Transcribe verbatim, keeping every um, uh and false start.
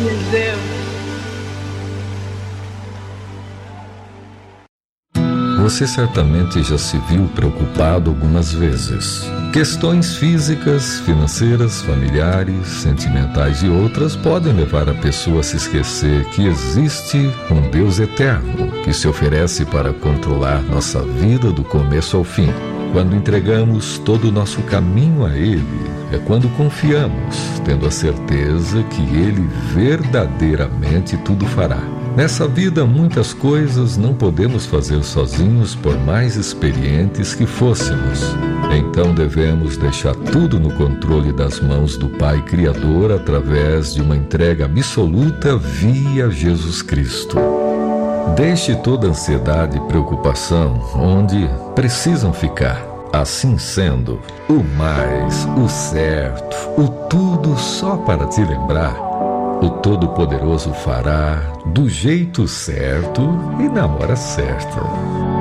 Deus. Você certamente já se viu preocupado algumas vezes. Questões físicas, financeiras, familiares, sentimentais e outras podem levar a pessoa a se esquecer que existe um Deus eterno que se oferece para controlar nossa vida do começo ao fim. Quando entregamos todo o nosso caminho a Ele, é quando confiamos, tendo a certeza que Ele verdadeiramente tudo fará. Nessa vida, muitas coisas não podemos fazer sozinhos, por mais experientes que fôssemos. Então devemos deixar tudo no controle das mãos do Pai Criador através de uma entrega absoluta via Jesus Cristo. Deixe toda ansiedade e preocupação onde precisam ficar. Assim sendo, o mais, o certo, o tudo só para te lembrar, o Todo-Poderoso fará do jeito certo e na hora certa.